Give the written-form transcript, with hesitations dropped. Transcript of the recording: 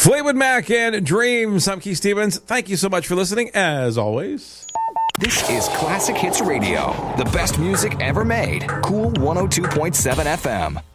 Fleetwood Mac and Dreams. I'm Keith Stevens. Thank you so much for listening, as always. This is Classic Hits Radio, the best music ever made. Cool 102.7 FM.